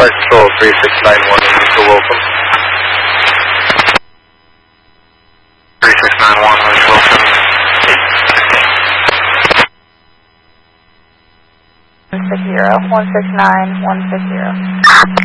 Flight Control 3691, Mr. Wilson. 3691, Ms. Wilson. 160, 169, 160.